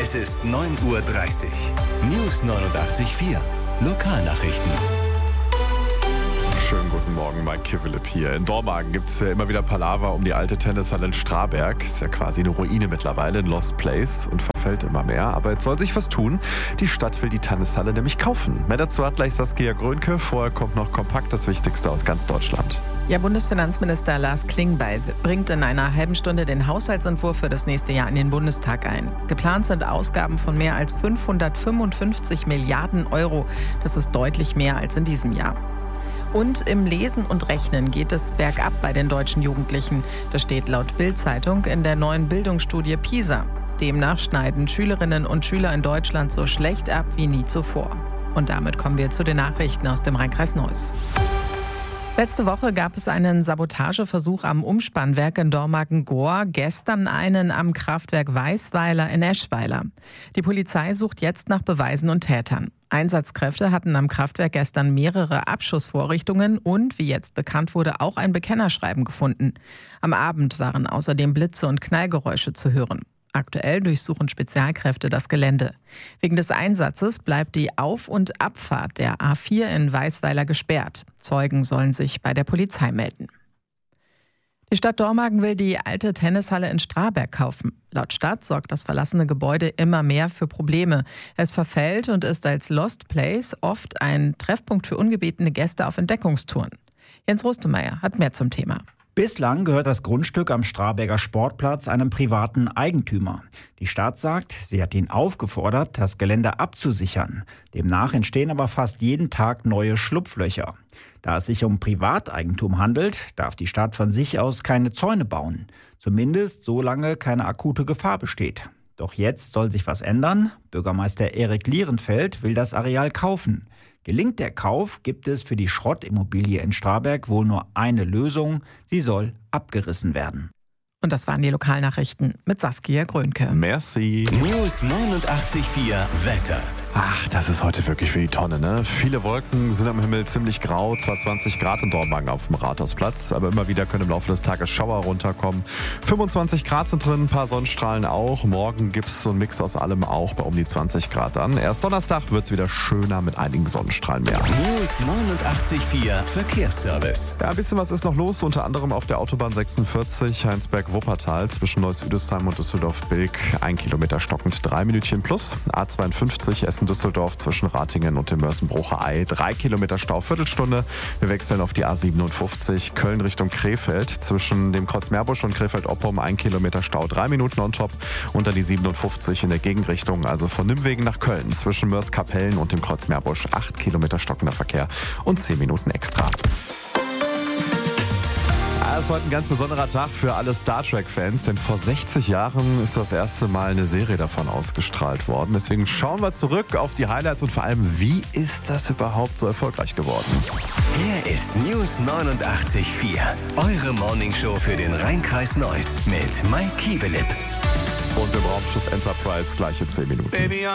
Es ist 9:30 Uhr. News 89.4. Lokalnachrichten. Schönen guten Morgen, Mike Kivelip hier. In Dormagen gibt es ja immer wieder Palaver um die alte Tennishalle in Straberg. Ist ja quasi eine Ruine mittlerweile, ein Lost Place und verfällt immer mehr. Aber jetzt soll sich was tun. Die Stadt will die Tennishalle nämlich kaufen. Mehr dazu hat gleich Saskia Grönke. Vorher kommt noch kompakt das Wichtigste aus ganz Deutschland. Ja, Bundesfinanzminister Lars Klingbeil bringt in einer halben Stunde den Haushaltsentwurf für das nächste Jahr in den Bundestag ein. Geplant sind Ausgaben von mehr als 555 Milliarden Euro. Das ist deutlich mehr als in diesem Jahr. Und im Lesen und Rechnen geht es bergab bei den deutschen Jugendlichen. Das steht laut Bild-Zeitung in der neuen Bildungsstudie PISA. Demnach schneiden Schülerinnen und Schüler in Deutschland so schlecht ab wie nie zuvor. Und damit kommen wir zu den Nachrichten aus dem Rhein-Kreis Neuss. Letzte Woche gab es einen Sabotageversuch am Umspannwerk in Dormagen-Gohr, gestern einen am Kraftwerk Weisweiler in Eschweiler. Die Polizei sucht jetzt nach Beweisen und Tätern. Einsatzkräfte hatten am Kraftwerk gestern mehrere Abschussvorrichtungen und, wie jetzt bekannt wurde, auch ein Bekennerschreiben gefunden. Am Abend waren außerdem Blitze und Knallgeräusche zu hören. Aktuell durchsuchen Spezialkräfte das Gelände. Wegen des Einsatzes bleibt die Auf- und Abfahrt der A4 in Weisweiler gesperrt. Zeugen sollen sich bei der Polizei melden. Die Stadt Dormagen will die alte Tennishalle in Straberg kaufen. Laut Stadt sorgt das verlassene Gebäude immer mehr für Probleme. Es verfällt und ist als Lost Place oft ein Treffpunkt für ungebetene Gäste auf Entdeckungstouren. Jens Rustemeyer hat mehr zum Thema. Bislang gehört das Grundstück am Straberger Sportplatz einem privaten Eigentümer. Die Stadt sagt, sie hat ihn aufgefordert, das Gelände abzusichern. Demnach entstehen aber fast jeden Tag neue Schlupflöcher. Da es sich um Privateigentum handelt, darf die Stadt von sich aus keine Zäune bauen. Zumindest solange keine akute Gefahr besteht. Doch jetzt soll sich was ändern. Bürgermeister Erik Lierenfeld will das Areal kaufen. Gelingt der Kauf, gibt es für die Schrottimmobilie in Straberg wohl nur eine Lösung. Sie soll abgerissen werden. Und das waren die Lokalnachrichten mit Saskia Grönke. Merci. News 89.4 Wetter. Ach, das ist heute wirklich für die Tonne, ne? Viele Wolken sind am Himmel ziemlich grau, zwar 20 Grad in Dormagen auf dem Rathausplatz, aber immer wieder können im Laufe des Tages Schauer runterkommen. 25 Grad sind drin, ein paar Sonnenstrahlen auch. Morgen gibt es so einen Mix aus allem auch bei um die 20 Grad dann. Erst Donnerstag wird es wieder schöner mit einigen Sonnenstrahlen mehr. News 89.4 Verkehrsservice. Ja, ein bisschen was ist noch los, unter anderem auf der Autobahn 46 Heinsberg-Wuppertal zwischen Neuss-Üdesheim und Düsseldorf-Bilk. 1 Kilometer stockend, 3 Minütchen plus. A52 Essen-Düsseldorf zwischen Ratingen und dem Mörsenbrucher Ei. 3 Kilometer Stau, Viertelstunde. Wir wechseln auf die A57 Köln Richtung Krefeld. Zwischen dem Kreuz Meerbusch und Krefeld-Oppum 1 Kilometer Stau, 3 Minuten on top. Und dann die 57 in der Gegenrichtung, also von Nimwegen nach Köln. Zwischen Mörs-Kapellen und dem Kreuz Meerbusch 8 Kilometer stockender Verkehr und 10 Minuten extra. Es ist heute ein ganz besonderer Tag für alle Star Trek-Fans, denn vor 60 Jahren ist das erste Mal eine Serie davon ausgestrahlt worden. Deswegen schauen wir zurück auf die Highlights und vor allem, wie ist das überhaupt so erfolgreich geworden? Hier ist News 89.4, eure Morningshow für den Rhein-Kreis Neuss mit Mike Kivelip. Und im Raumschiff Enterprise gleiche 10 Minuten. Baby,